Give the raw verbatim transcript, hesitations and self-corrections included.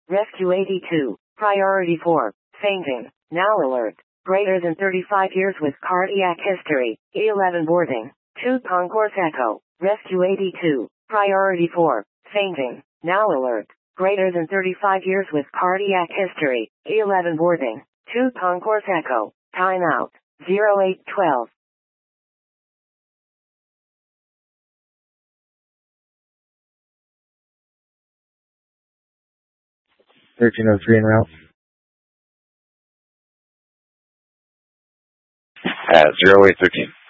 Rescue eighty-two. Priority four. Fainting. Now alert. Greater than thirty-five years with cardiac history. E eleven boarding. two Concourse Echo. Rescue eighty-two. Priority four. Fainting. Now alert. Greater than thirty-five years with cardiac history. E eleven boarding. two Concourse Echo. Time out. zero eight twelve. thirteen oh three en route. At zero eight thirteen.